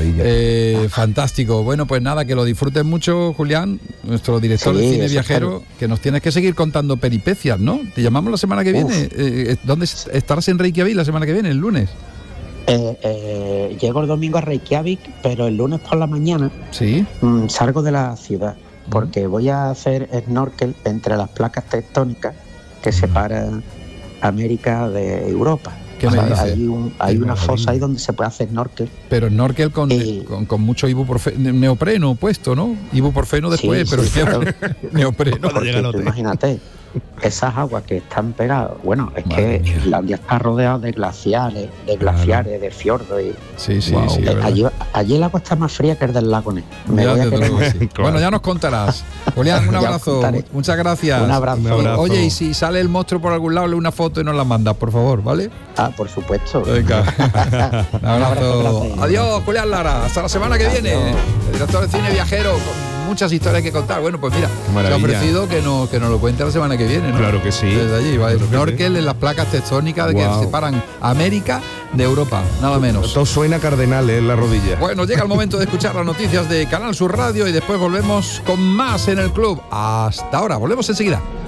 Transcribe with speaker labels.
Speaker 1: maravilla.
Speaker 2: Fantástico. Bueno, pues nada, que lo disfrutes mucho, Julián, nuestro director de cine viajero, que nos tienes que seguir contando peripecias, ¿no? Te llamamos la semana que viene. ¿Dónde estarás en Reykjavik la semana que viene, el lunes?
Speaker 3: Llego el domingo a Reykjavik, pero el lunes por la mañana salgo de la ciudad, porque voy a hacer snorkel entre las placas tectónicas que separan América de Europa. Hay una fosa ahí donde se puede hacer snorkel.
Speaker 2: Pero snorkel con mucho ibuprofeno, neopreno puesto, ¿no? Ibuprofeno después, neopreno.
Speaker 3: Imagínate, esas aguas que están pegadas, bueno, es que Islandia está rodeada de glaciares, de fiordos y allí el agua está más fría que el del lago Ness.
Speaker 2: Bueno, ya nos contarás. Julián, un abrazo. Muchas gracias.
Speaker 3: Un abrazo.
Speaker 2: Oye, y si sale el monstruo por algún lado, le una foto y nos la mandas, por favor, ¿vale?
Speaker 3: Por supuesto.
Speaker 2: Venga. Un abrazo. Adiós, Julián Lara. Hasta la semana que viene. El director de cine viajero. Muchas historias que contar. Bueno, pues mira, se ha ofrecido que nos lo cuente la semana que viene, ¿no?
Speaker 1: Claro que sí.
Speaker 2: Desde allí, va el snorkel en las placas tectónicas que separan América de Europa, nada menos.
Speaker 1: Todo suena cardenal en la rodilla.
Speaker 2: Bueno, llega el momento de escuchar las noticias de Canal Sur Radio y después volvemos con más en el club. Hasta ahora, volvemos enseguida.